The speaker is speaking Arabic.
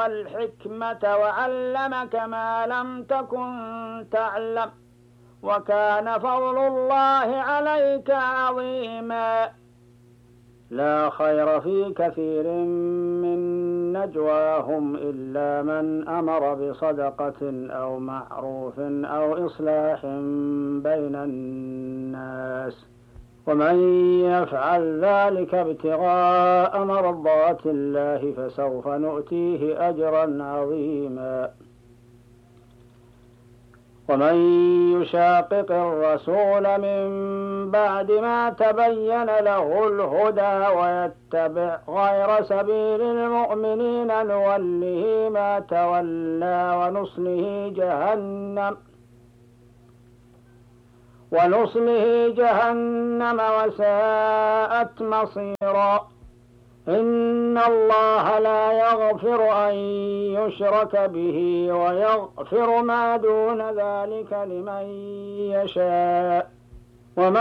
والحكمة وعلمك ما لم تكن تعلم وكان فضل الله عليك عظيما. لا خير في كثير من نجواهم إلا من أمر بصدقة أو معروف أو إصلاح بين الناس ومن يفعل ذلك ابتغاء مرضات الله فسوف نؤتيه أجرا عظيما. ومن يشاقق الرسول من بعد ما تبين له الهدى ويتبع غير سبيل المؤمنين نوله ما تولى ونصله جهنم وساءت مصيرا. إن الله لا يغفر أن يشرك به ويغفر ما دون ذلك لمن يشاء